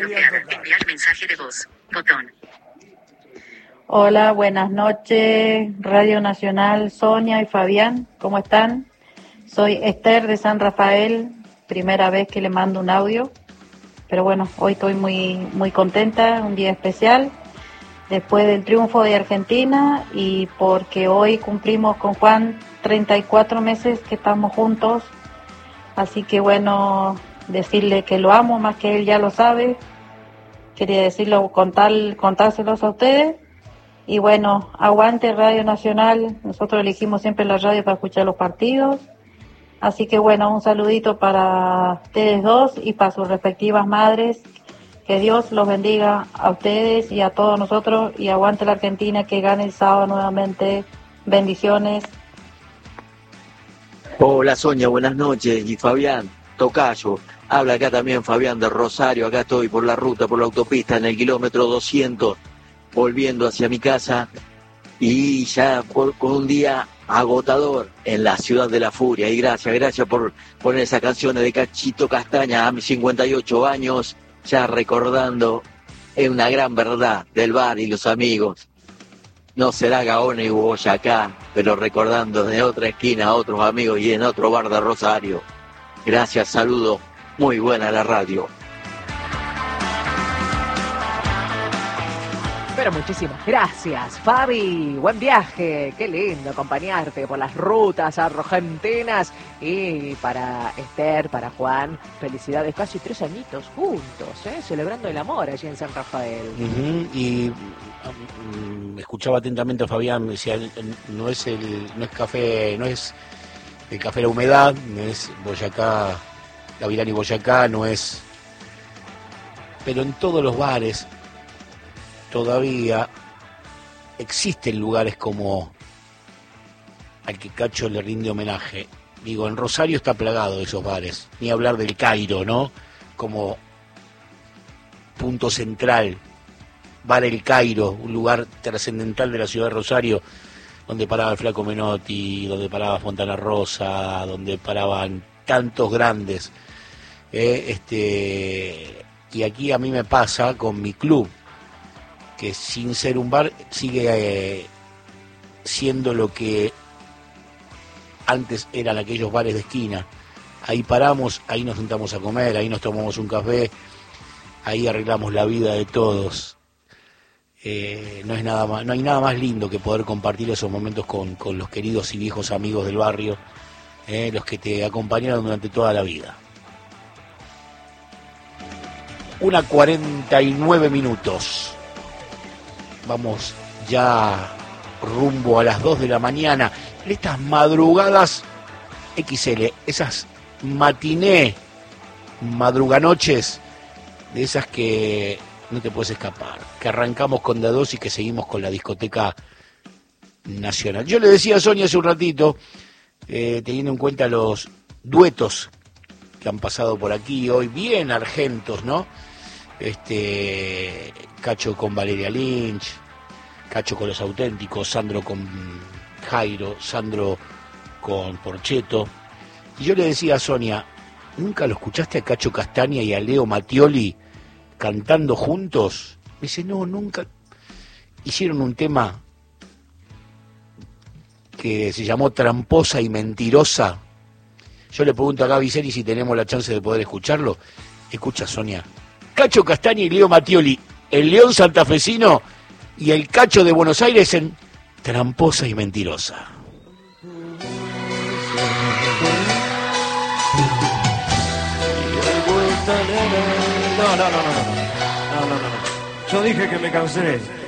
bloqueada. Enviar mensaje de voz. Botón. Hola, buenas noches, Radio Nacional, Sonia y Fabián, ¿cómo están? Soy Esther de San Rafael, primera vez que le mando un audio, pero bueno, hoy estoy muy contenta, un día especial, después del triunfo de Argentina y porque hoy cumplimos con Juan 34 meses que estamos juntos, así que bueno, decirle que lo amo más que él ya lo sabe, quería decirlo, contárselos a ustedes. Y bueno, aguante Radio Nacional, nosotros elegimos siempre la radio para escuchar los partidos, así que bueno, un saludito para ustedes dos y para sus respectivas madres, que Dios los bendiga a ustedes y a todos nosotros, y aguante la Argentina, que gane el sábado nuevamente, bendiciones. Hola Sonia, buenas noches, y Fabián, tocayo, habla acá también Fabián de Rosario, acá estoy por la ruta, por la autopista, en el kilómetro 200, volviendo hacia mi casa y ya con un día agotador en la ciudad de la furia. Y gracias por poner esas canciones de Cachito Castaña a mis 58 años, ya recordando una gran verdad del bar y los amigos. No será Gaona y Boyacá, pero recordando de otra esquina a otros amigos y en otro bar de Rosario. Gracias, saludos, muy buena la radio. Pero muchísimas gracias, Fabi. Buen viaje. Qué lindo acompañarte por las rutas argentinas. Y para Esther, para Juan, felicidades. Casi 3 añitos juntos, celebrando el amor allí en San Rafael. Y escuchaba atentamente a Fabián. Decía, no es café, no es el café La Humedad, no es Boyacá, Gavilán y Boyacá, no es. Pero en todos los bares todavía existen lugares como al que Cacho le rinde homenaje. Digo, en Rosario está plagado de esos bares, ni hablar del Cairo, ¿no? Como punto central, Bar El Cairo, un lugar trascendental de la ciudad de Rosario, donde paraba el Flaco Menotti, donde paraba Fontana Rosa, donde paraban tantos grandes. Y aquí a mí me pasa con mi club, que sin ser un bar sigue siendo lo que antes eran aquellos bares de esquina. Ahí paramos, ahí nos sentamos a comer, ahí nos tomamos un café, ahí arreglamos la vida de todos. No hay nada más lindo que poder compartir esos momentos con los queridos y viejos amigos del barrio, los que te acompañaron durante toda la vida. 1:49. Vamos ya rumbo a las 2 de la mañana. Estas madrugadas XL, esas madruganoches, de esas que no te puedes escapar, que arrancamos con D2 y que seguimos con la discoteca nacional. Yo le decía a Sonia hace un ratito, teniendo en cuenta los duetos que han pasado por aquí hoy, bien argentos, ¿no? Cacho con Valeria Lynch, Cacho con Los Auténticos, Sandro con Jairo, Sandro con Porcheto. Y yo le decía a Sonia, ¿nunca lo escuchaste a Cacho Castaña y a Leo Mattioli cantando juntos? Me dice, no, nunca. Hicieron un tema que se llamó Tramposa y Mentirosa. Yo le pregunto a Gaby Seri si tenemos la chance de poder escucharlo. Escucha, Sonia. Cacho Castaña y Leo Mattioli, el León santafesino y el Cacho de Buenos Aires en Tramposa y Mentirosa. No. Yo dije que me cansé.